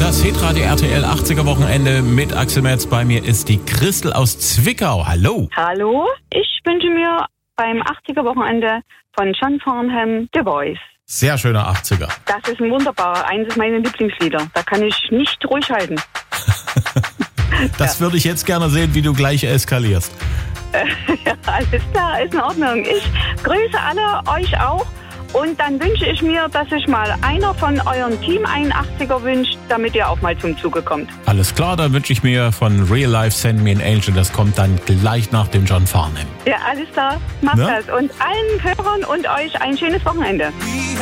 Das Hitradio RTL 80er Wochenende mit Axel Metz. Bei mir ist die Christel aus Zwickau. Hallo. Hallo, ich wünsche mir beim 80er Wochenende von John Farnham The Voice. Sehr schöner 80er. Das ist ein wunderbarer, eines meiner Lieblingslieder. Da kann ich nicht ruhig halten. Das würde ich jetzt gerne sehen, wie du gleich eskalierst. Ja, alles klar, ist in Ordnung. Ich grüße alle, euch auch. Und dann wünsche ich mir, dass sich mal einer von eurem Team einen 80er wünscht, damit ihr auch mal zum Zuge kommt. Alles klar, dann wünsche ich mir von Real Life Send Me an Angel. Das kommt dann gleich nach dem John Farnham. Ja, alles klar, macht das. Und allen Hörern und euch ein schönes Wochenende.